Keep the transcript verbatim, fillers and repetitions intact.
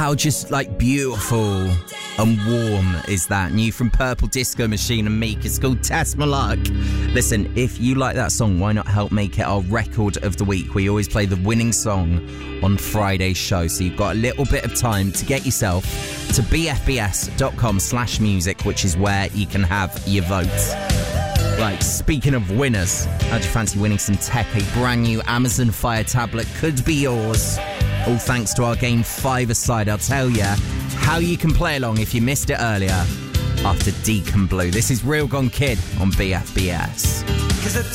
How just, like, beautiful and warm is that? New from Purple Disco Machine and Meek. It's called Test My Luck. Listen, if you like that song, why not help make it our record of the week? We always play the winning song on Friday's show, so you've got a little bit of time to get yourself to bfbs.com slash music, which is where you can have your votes. Right, speaking of winners, how'd you fancy winning some tech? A brand new Amazon Fire tablet could be yours. All thanks to our Game five-a-side. I'll tell you how you can play along if you missed it earlier after Deacon Blue. This is Real Gone Kid on B F B S.